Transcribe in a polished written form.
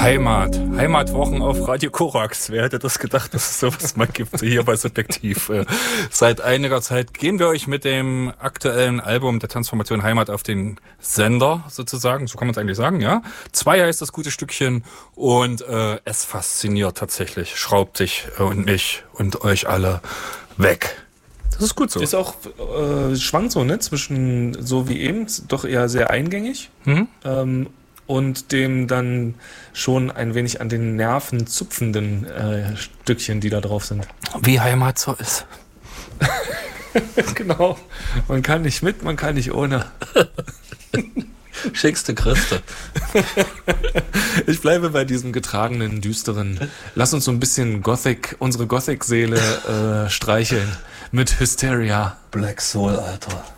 Heimatwochen auf Radio Korax. Wer hätte das gedacht, dass es sowas mal gibt, hier bei Subjektiv. Seit einiger Zeit gehen wir euch mit dem aktuellen Album der Transformation Heimat auf den Sender, sozusagen. So kann man es eigentlich sagen, ja. 2 heißt das gute Stückchen und es fasziniert tatsächlich. Schraubt sich und mich und euch alle weg. Das ist gut so. Ist auch, schwankt so, ne? Zwischen so wie eben, doch eher sehr eingängig. Und dem dann schon ein wenig an den Nerven zupfenden Stückchen, die da drauf sind. Wie Heimat so ist. Genau. Man kann nicht mit, man kann nicht ohne. Schickste Christe. Ich bleibe bei diesem getragenen, düsteren. Lass uns so ein bisschen unsere Gothic-Seele streicheln mit Hysteria. Black Soul, Alter.